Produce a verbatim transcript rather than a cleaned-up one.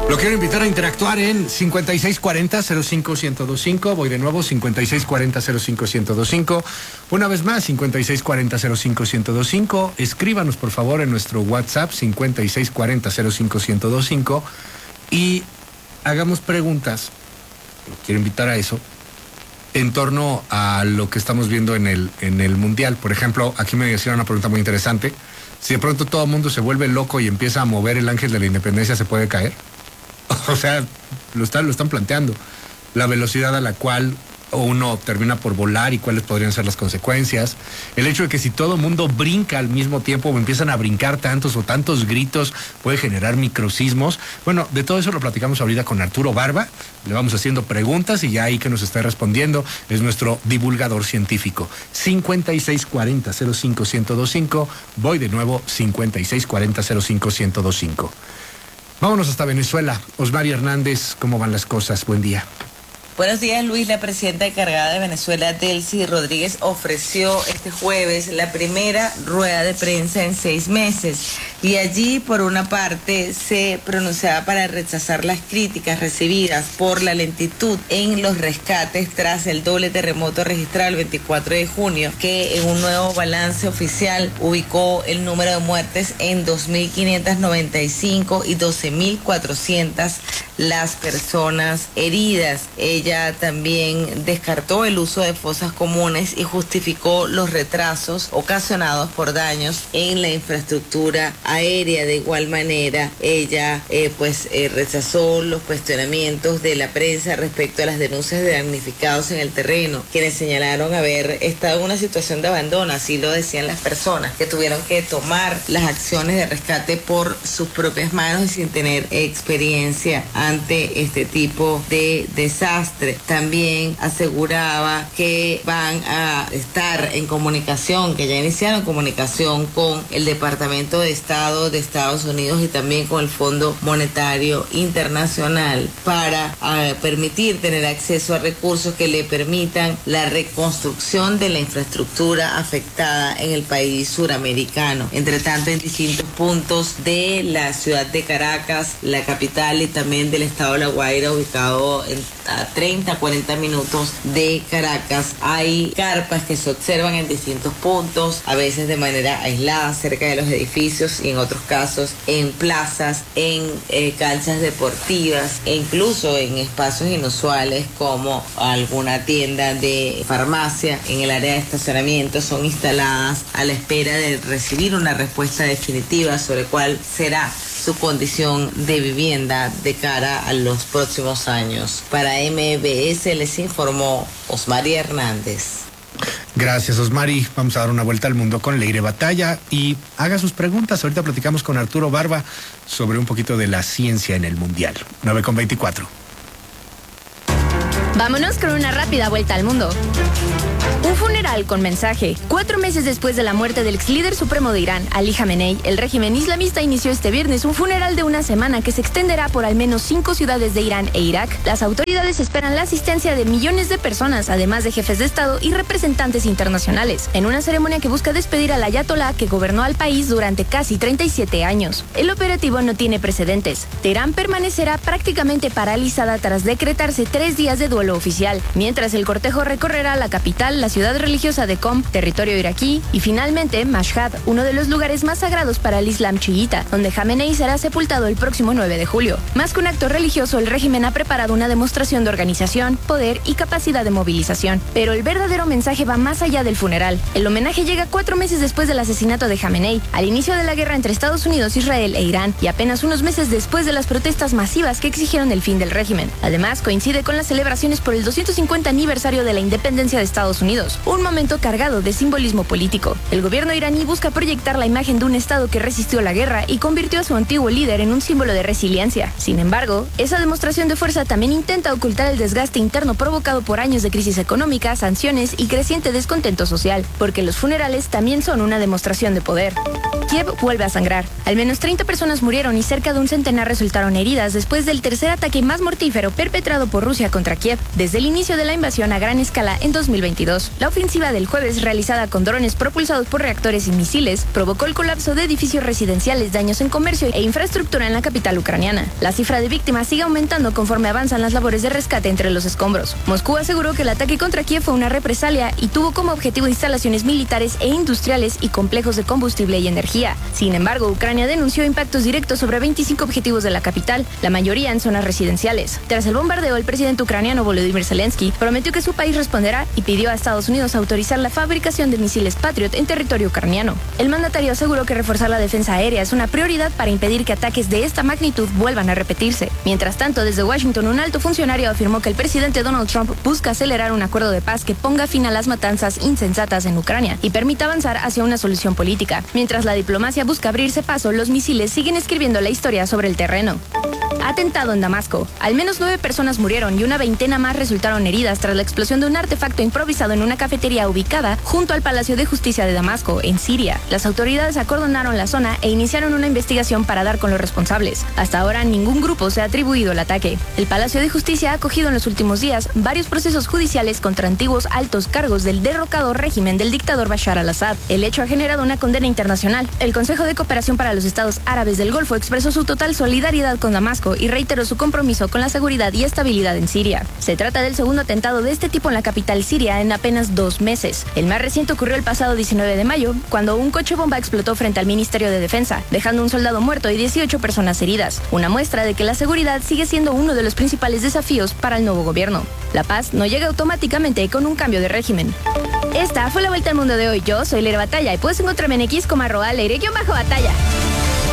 Lo quiero invitar a interactuar en cincuenta y seis cuarenta cero cinco ciento veinticinco. Voy de nuevo, cincuenta y seis cuarenta cero cinco ciento veinticinco. Una vez más, cincuenta y seis cuarenta cero cinco ciento veinticinco. Escríbanos, por favor, en nuestro WhatsApp, cincuenta y seis cuarenta cero cinco ciento veinticinco. Y hagamos preguntas. Lo quiero invitar a eso. En torno a lo que estamos viendo en el, en el Mundial. Por ejemplo, aquí me hicieron una pregunta muy interesante. Si de pronto todo el mundo se vuelve loco y empieza a mover el ángel de la independencia, ¿se puede caer? O sea, lo están, lo están planteando. La velocidad a la cual uno termina por volar y cuáles podrían ser las consecuencias. El hecho de que si todo el mundo brinca al mismo tiempo o empiezan a brincar tantos o tantos gritos puede generar microsismos. Bueno, de todo eso lo platicamos ahorita con Arturo Barba. Le vamos haciendo preguntas y ya ahí que nos está respondiendo es nuestro divulgador científico. cincuenta y seis cuarenta cero cinco ciento veinticinco. Voy de nuevo, cincuenta y seis cuarenta cero cinco ciento veinticinco. Vámonos hasta Venezuela. Osmari Hernández, ¿cómo van las cosas? Buen día. Buenos días, Luis. La presidenta encargada de Venezuela, Delcy Rodríguez, ofreció este jueves la primera rueda de prensa en seis meses. Y allí, por una parte, se pronunciaba para rechazar las críticas recibidas por la lentitud en los rescates tras el doble terremoto registrado el veinticuatro de junio, que en un nuevo balance oficial ubicó el número de muertes en dos mil quinientas noventa y cinco y doce mil cuatrocientas las personas heridas. Ella también descartó el uso de fosas comunes y justificó los retrasos ocasionados por daños en la infraestructura aérea. De igual manera, ella eh, pues eh, rechazó los cuestionamientos de la prensa respecto a las denuncias de damnificados en el terreno, quienes señalaron haber estado en una situación de abandono, así lo decían las personas, que tuvieron que tomar las acciones de rescate por sus propias manos y sin tener experiencia ante este tipo de desastre. También aseguraba que van a estar en comunicación, que ya iniciaron comunicación con el Departamento de Estado de Estados Unidos y también con el Fondo Monetario Internacional para uh, permitir tener acceso a recursos que le permitan la reconstrucción de la infraestructura afectada en el país suramericano. Entre tanto, en distintos puntos de la ciudad de Caracas, la capital, y también del estado de La Guaira, ubicado en, a treinta, cuarenta minutos de Caracas, hay carpas que se observan en distintos puntos, a veces de manera aislada cerca de los edificios y en otros casos en plazas, en eh, canchas deportivas e incluso en espacios inusuales como alguna tienda de farmacia en el área de estacionamiento. Son instaladas a la espera de recibir una respuesta definitiva sobre cuál será su condición de vivienda de cara a los próximos años. Para M B S les informó Osmari Hernández. Gracias, Osmari. Vamos a dar una vuelta al mundo con Leire Batalla y haga sus preguntas. Ahorita platicamos con Arturo Barba sobre un poquito de la ciencia en el Mundial. nueve con veinticuatro. Vámonos con una rápida vuelta al mundo. Un funeral con mensaje. Cuatro meses después de la muerte del ex líder supremo de Irán, Ali Jamenei, el régimen islamista inició este viernes un funeral de una semana que se extenderá por al menos cinco ciudades de Irán e Irak. Las autoridades esperan la asistencia de millones de personas, además de jefes de Estado y representantes internacionales, en una ceremonia que busca despedir al ayatolá que gobernó al país durante casi treinta y siete años. El operativo no tiene precedentes. Teherán permanecerá prácticamente paralizada tras decretarse tres días de duelo oficial, mientras el cortejo recorrerá la capital, la ciudad religiosa de Qom, territorio iraquí, y finalmente Mashhad, uno de los lugares más sagrados para el Islam chiita, donde Jamenei será sepultado el próximo nueve de julio. Más que un acto religioso, el régimen ha preparado una demostración de organización, poder y capacidad de movilización. Pero el verdadero mensaje va más allá del funeral. El homenaje llega cuatro meses después del asesinato de Jamenei, al inicio de la guerra entre Estados Unidos, Israel e Irán, y apenas unos meses después de las protestas masivas que exigieron el fin del régimen. Además, coincide con las celebraciones por el doscientos cincuenta aniversario de la independencia de Estados Unidos, un momento cargado de simbolismo político. El gobierno iraní busca proyectar la imagen de un Estado que resistió la guerra y convirtió a su antiguo líder en un símbolo de resiliencia. Sin embargo, esa demostración de fuerza también intenta ocultar el desgaste interno provocado por años de crisis económica, sanciones y creciente descontento social, porque los funerales también son una demostración de poder. Kiev vuelve a sangrar. Al menos treinta personas murieron y cerca de un centenar resultaron heridas después del tercer ataque más mortífero perpetrado por Rusia contra Kiev desde el inicio de la invasión a gran escala en dos mil veintidós. La ofensiva del jueves, realizada con drones propulsados por reactores y misiles, provocó el colapso de edificios residenciales, daños en comercio e infraestructura en la capital ucraniana. La cifra de víctimas sigue aumentando conforme avanzan las labores de rescate entre los escombros. Moscú aseguró que el ataque contra Kiev fue una represalia y tuvo como objetivo instalaciones militares e industriales y complejos de combustible y energía. Sin embargo, Ucrania denunció impactos directos sobre veinticinco objetivos de la capital, la mayoría en zonas residenciales. Tras el bombardeo, el presidente ucraniano Volodymyr Zelensky prometió que su país responderá y pidió a Estados Unidos autorizar la fabricación de misiles Patriot en territorio ucraniano. El mandatario aseguró que reforzar la defensa aérea es una prioridad para impedir que ataques de esta magnitud vuelvan a repetirse. Mientras tanto, desde Washington, un alto funcionario afirmó que el presidente Donald Trump busca acelerar un acuerdo de paz que ponga fin a las matanzas insensatas en Ucrania y permita avanzar hacia una solución política. Mientras la diplomacia busca abrirse paso, los misiles siguen escribiendo la historia sobre el terreno. Atentado en Damasco. Al menos nueve personas murieron y una veintena más resultaron heridas tras la explosión de un artefacto improvisado en una cafetería ubicada junto al Palacio de Justicia de Damasco, en Siria. Las autoridades acordonaron la zona e iniciaron una investigación para dar con los responsables. Hasta ahora, ningún grupo se ha atribuido el ataque. El Palacio de Justicia ha acogido en los últimos días varios procesos judiciales contra antiguos altos cargos del derrocado régimen del dictador Bashar al-Assad. El hecho ha generado una condena internacional. El Consejo de Cooperación para los Estados Árabes del Golfo expresó su total solidaridad con Damasco y reiteró su compromiso con la seguridad y estabilidad en Siria. Se trata del segundo atentado de este tipo en la capital siria en apenas dos meses. El más reciente ocurrió el pasado diecinueve de mayo, cuando un coche bomba explotó frente al Ministerio de Defensa, dejando un soldado muerto y dieciocho personas heridas. Una muestra de que la seguridad sigue siendo uno de los principales desafíos para el nuevo gobierno. La paz no llega automáticamente con un cambio de régimen. Esta fue la Vuelta al Mundo de hoy. Yo soy Leire Batalla y puedes encontrarme en X como arroba Leire-Batalla.